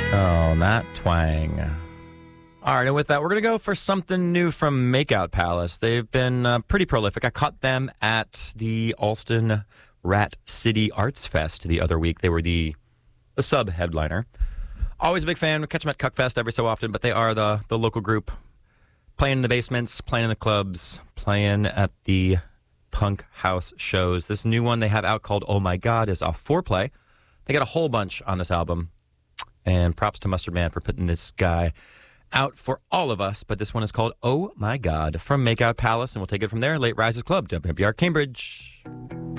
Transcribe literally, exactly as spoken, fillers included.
Oh, that twang. All right, and with that, we're going to go for something new from Makeout Palace. They've been uh, pretty prolific. I caught them at the Alston Rat City Arts Fest the other week. They were the, the sub-headliner. Always a big fan. We catch them at Cuckfest every so often, but they are the, the local group playing in the basements, playing in the clubs, playing at the punk house shows. This new one they have out called Oh My God is a foreplay. They got a whole bunch on this album. And props to Mustard Man for putting this guy out for all of us. But this one is called Oh My God from Makeout Palace. And we'll take it from there. Late Risers Club, W N P R Cambridge.